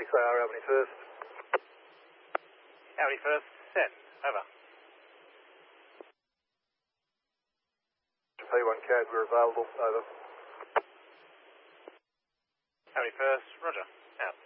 6AR Albany First. Albany First, send. Over. P1 CAD, we're available. Over. Albany First, roger. Out.